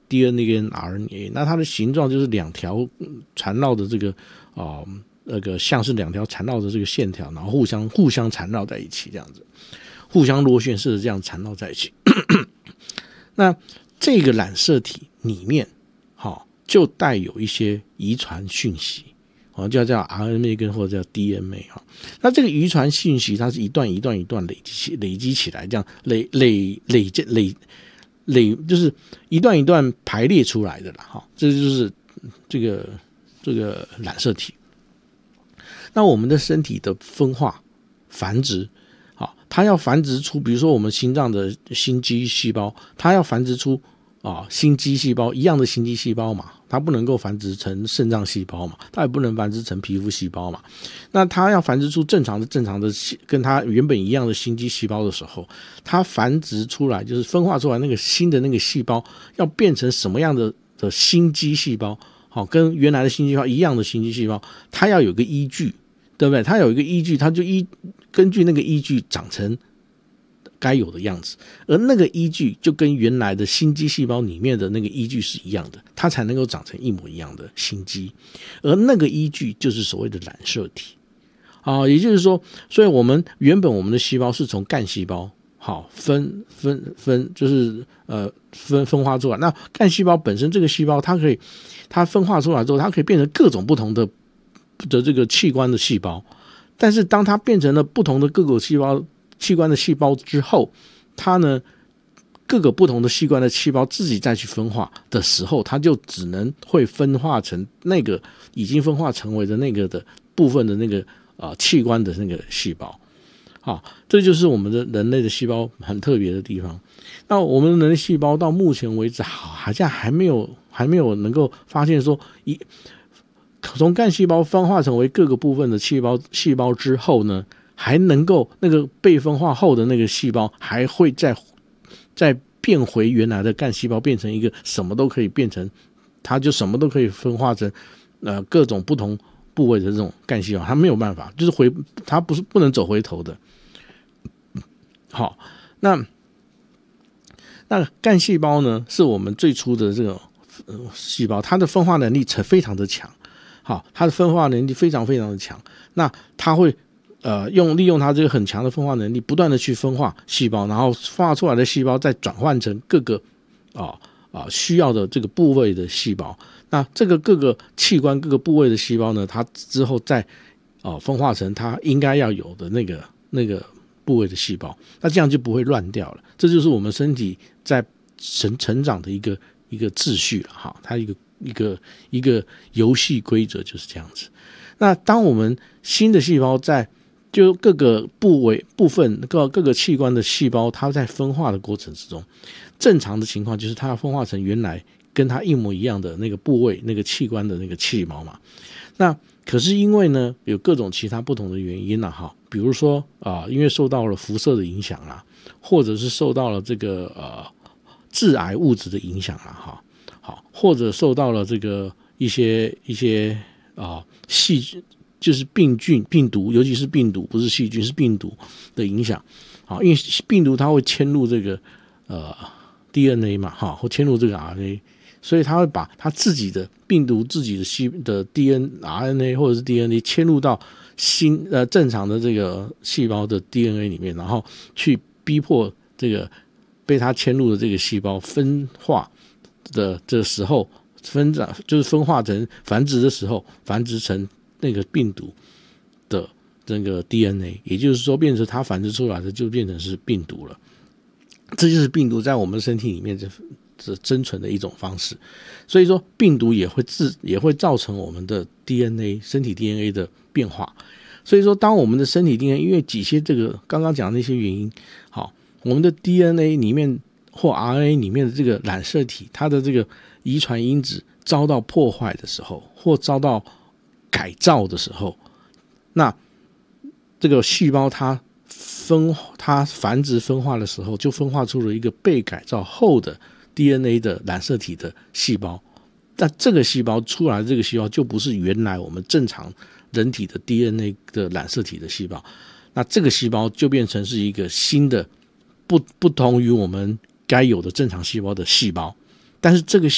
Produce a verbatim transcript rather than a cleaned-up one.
D N A 跟 R N A， 那它的形状就是两条缠绕的这个啊、呃、那个像是两条缠绕的这个线条，然后互相互相缠绕在一起，这样子，互相螺旋式的这样缠绕在一起。那这个染色体里面，好、哦、就带有一些遗传讯息。哦，叫叫 R N A 跟或者叫 D N A 哈，那这个遗传信息它是一段一段一段累积起累积起来，这样累累累累累累就是一段一段排列出来的啦哈，这就是这个这个染色体。那我们的身体的分化繁殖，好，它要繁殖出，比如说我们心脏的心肌细胞，它要繁殖出啊心肌细胞一样的心肌细胞嘛。它不能够繁殖成肾脏细胞嘛，它也不能繁殖成皮肤细胞嘛。那它要繁殖出正常的正常的跟它原本一样的心肌细胞的时候，它繁殖出来就是分化出来那个新的那个细胞要变成什么样的的心肌细胞，好，跟原来的心肌细胞一样的心肌细胞，它要有个依据，对不对？它有一个依据，它就依根据那个依据长成该有的样子，而那个依据就跟原来的心肌细胞里面的那个依据是一样的，它才能够长成一模一样的心肌，而那个依据就是所谓的染色体啊，也就是说，所以我们原本我们的细胞是从干细胞好分分分就是呃分分化出来，那干细胞本身这个细胞它可以它分化出来之后，它可以变成各种不同的的这个器官的细胞，但是当它变成了不同的各个细胞。器官的细胞之后，它呢各个不同的器官的细胞自己再去分化的时候，它就只能会分化成那个已经分化成为的那个的部分的那个呃器官的那个细胞。好，这就是我们的人类的细胞很特别的地方。那我们的人类细胞到目前为止，好像还没有还没有能够发现说一从干细胞分化成为各个部分的细胞细胞之后呢。还能够那个被分化后的那个细胞还会再再变回原来的干细胞，变成一个什么都可以变成，它就什么都可以分化成呃各种不同部位的这种干细胞，它没有办法，就是回它不是不能走回头的。好，那那干细胞呢，是我们最初的这个、呃、细胞，它的分化能力非常的强。好，它的分化能力非常非常的强，那它会。呃，用利用它这个很强的分化能力，不断的去分化细胞，然后分化出来的细胞再转换成各个啊啊、呃、需要的这个部位的细胞。那这个各个器官各个部位的细胞呢，它之后再啊、呃、分化成它应该要有的那个那个部位的细胞，那这样就不会乱掉了。这就是我们身体在成成长的一个一个秩序了哈，它一个一个一个游戏规则就是这样子。那当我们新的细胞在就各个部位部分各各个器官的细胞，它在分化的过程之中，正常的情况就是它要分化成原来跟它一模一样的那个部位那个器官的那个细胞嘛。那可是因为呢有各种其他不同的原因啦、啊、哈，比如说啊、呃，因为受到了辐射的影响啦，或者是受到了这个呃致癌物质的影响啦哈，好，或者受到了这个一些一些啊细菌。就是病菌、病毒，尤其是病毒，不是细菌，是病毒的影响。好，因为病毒它会迁入这个呃 D N A 嘛，哈，或迁入这个 R N A， 所以它会把它自己的病毒自己的细的 D N R N A 或者是 D N A 迁入到新呃正常的这个细胞的 D N A 里面，然后去逼迫这个被它迁入的这个细胞分化的这时候分长就是分化成繁殖的时候繁殖成。那个病毒的那个 D N A， 也就是说变成它繁殖出来的就变成是病毒了，这就是病毒在我们身体里面的生存的一种方式。所以说病毒也会自也会造成我们的 D N A 身体 D N A 的变化。所以说当我们的身体 D N A 因为几些这个刚刚讲的那些原因，好，我们的 D N A 里面或 R N A 里面的这个染色体，它的这个遗传因子遭到破坏的时候，或遭到改造的时候，那这个细胞它分它繁殖分化的时候，就分化出了一个被改造后的 D N A 的染色体的细胞。那这个细胞出来的这个细胞就不是原来我们正常人体的 D N A 的染色体的细胞，那这个细胞就变成是一个新的不不同于我们该有的正常细胞的细胞，但是这个